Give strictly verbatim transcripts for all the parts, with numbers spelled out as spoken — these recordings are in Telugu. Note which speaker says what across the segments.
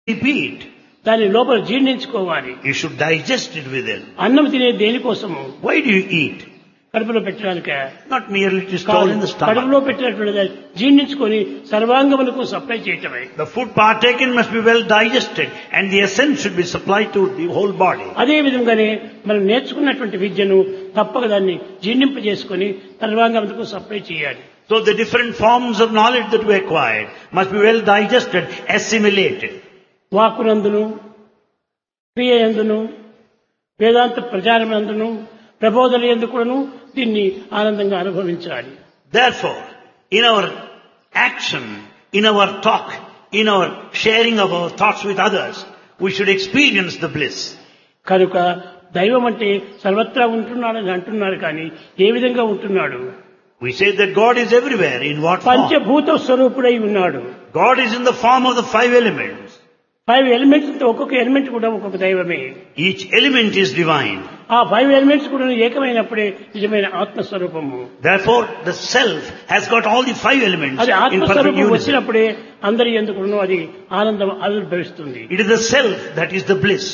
Speaker 1: repeat.
Speaker 2: దాని లోపల జీర్ణించుకోవాలి.
Speaker 1: You should digest it within.
Speaker 2: అన్నం తినే దేనికోసము?
Speaker 1: Why do you eat?
Speaker 2: కడుపులో పెట్టడానిక?
Speaker 1: Not merely to store in the stomach.
Speaker 2: కడుపులో పెట్టినటువంటి జీర్ణించుకొని సర్వాంగములకు సప్లై చేయటమే.
Speaker 1: The food partaken must be well digested and the essence should be supplied to the whole body.
Speaker 2: అదే విధంగానే మనం నేర్చుకున్నటువంటి విద్యను తప్పక దాన్ని జీర్ణింపజేసుకొని సర్వాంగములకు సప్లై చేయాలి.
Speaker 1: So the different forms of knowledge that we acquired must be well digested, assimilated.
Speaker 2: వాక్కునందును క్రియయందును వేదాంత ప్రచారమందును ప్రబోధన ఎందుకును దీన్ని ఆనందంగా అనుభవించాలి.
Speaker 1: Therefore, in our action, in our talk, in our sharing of our thoughts with others, we should experience the bliss.
Speaker 2: కనుక దైవం అంటే సర్వత్రా ఉంటున్నాడని అంటున్నారు కానీ ఏ విధంగా ఉంటున్నాడు?
Speaker 1: We say that God is everywhere. In what form?
Speaker 2: పంచభూత స్వరూపుడై ఉన్నాడు.
Speaker 1: God is in the form of the five elements.
Speaker 2: Five elements ఒక్కొక్క ఎలిమెంట్ కూడా ఒక్కొక్క దైవమే.
Speaker 1: Each element is divine.
Speaker 2: ఆ ఫైవ్ ఎలిమెంట్స్ కూడా ఏకమైనప్పుడే నిజమైన ఆత్మస్వరూపము.
Speaker 1: Therefore, the self has got all the five elements
Speaker 2: అది
Speaker 1: in perfect
Speaker 2: ఆత్మస్వరూపం
Speaker 1: unison.
Speaker 2: వచ్చినప్పుడే అందరి ఎందుకును అది ఆనందం ఆవిర్భవిస్తుంది.
Speaker 1: It is the self that is the bliss.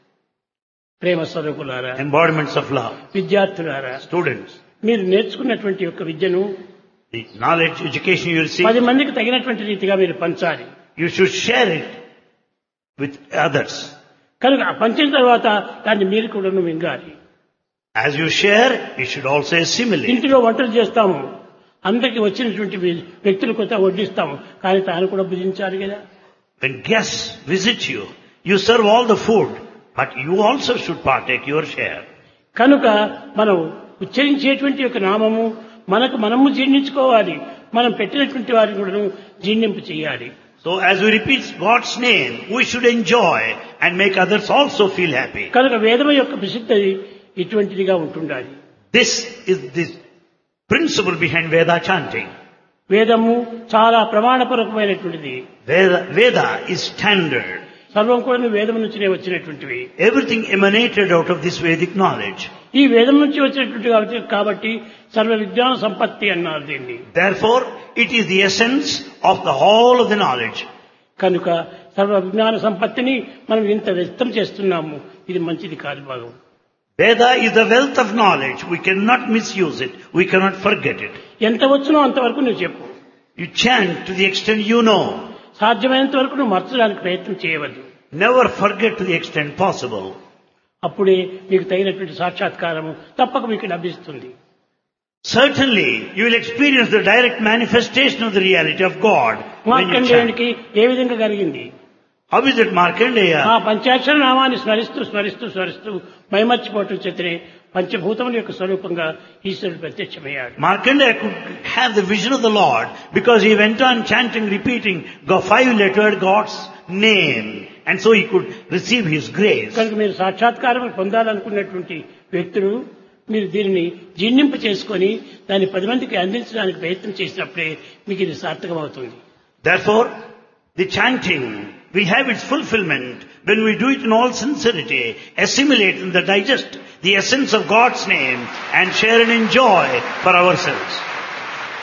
Speaker 2: ప్రేమ స్వరూపులారా,
Speaker 1: Embodiments of love.
Speaker 2: విద్యార్థులారా,
Speaker 1: Students,
Speaker 2: మీరు నేర్చుకున్నటువంటి యొక్క విద్యను
Speaker 1: the knowledge, education you receive,
Speaker 2: పది మందికి తగినటువంటి రీతిగా మీరు పంచాలి.
Speaker 1: you should share it with others.
Speaker 2: కనుక పంచిన తర్వాత దాన్ని మీరు కూడా మింగాలి.
Speaker 1: As you share, you should also assimilate.
Speaker 2: ఇంటిలో వంటలు చేస్తాము, అందరికి వచ్చినటువంటి వ్యక్తులు కొత్త వడ్డిస్తాము, కానీ తాను కూడా భుజించాలి కదా.
Speaker 1: When guests visit you, you serve all the food, but you also should partake your share.
Speaker 2: కనుక మనం ఉచ్చరించేటువంటి యొక్క నామము మనకు మనము జీర్ణించుకోవాలి, మనం పెట్టినటువంటి వారిని కూడా జీర్ణింపు చేయాలి.
Speaker 1: So as we repeat God's name, we should enjoy and make others also feel happy.
Speaker 2: కనుక వేదము యొక్క ప్రసిద్ధి ఇటువంటిదిగా ఉంటుండాలి.
Speaker 1: This is the principle behind Veda chanting.
Speaker 2: వేదము చాలా ప్రమాణపూర్వకమైనటువంటిది.
Speaker 1: Veda, Veda is standard.
Speaker 2: సర్వం కూడా వేదం నుంచినే వచ్చినటువంటివి.
Speaker 1: Everything emanated out of this Vedic knowledge.
Speaker 2: ఈ వేదం నుంచి వచ్చినటువంటి కాబట్టి సర్వ విజ్ఞాన సంపత్తి అన్నారు దీన్ని.
Speaker 1: Therefore, it is the essence of the whole of the knowledge.
Speaker 2: కనుక సర్వ విజ్ఞాన సంపత్తిని మనం ఇంత వ్యక్తం చేస్తున్నాము, ఇది మంచిది కాదు భాగం.
Speaker 1: Veda is the wealth of knowledge. We cannot misuse it. We cannot forget it.
Speaker 2: ఎంత వచ్చునో అంతవరకు నువ్వు చెప్పు.
Speaker 1: You chant to the extent you know.
Speaker 2: సాధ్యమైనంత వరకు నువ్వు మర్చడానికి ప్రయత్నం చేయవద్దు.
Speaker 1: Never forget to the extent possible.
Speaker 2: అప్పుడే మీకు తగినటువంటి సాక్షాత్కారము తప్పక మీకు లభిస్తుంది.
Speaker 1: Certainly, you will experience the direct manifestation of the reality of God when you chant.
Speaker 2: మార్కండేయునికి ఏ విధంగా కలిగింది?
Speaker 1: How is it Markandeya?
Speaker 2: ఆ పంచాక్షర నామాన్ని స్మరిస్తూ స్మరిస్తూ స్మరిస్తూ మైమర్చిపోవటం చేతనే పంచభూతముల యొక్క స్వరూపంగా ఈశ్వరుడు ప్రత్యక్షమయ్యాడు.
Speaker 1: Markandeya could have the vision of the Lord because he went on chanting, repeating five-lettered God's name, and so he could receive his grace.
Speaker 2: కనుక మీరు సాక్షాత్కారం పొందాలనుకున్నటువంటి వ్యక్తులు మీరు దీనిని జీర్ణింప చేసుకొని దాన్ని పది మందికి అందించడానికి ప్రయత్నం చేసినప్పుడే మీకు ఇది సార్థకమవుతుంది.
Speaker 1: Therefore, the chanting will have its fulfillment when we do it in all sincerity, assimilate and digest the essence of God's name and share and enjoy for ourselves.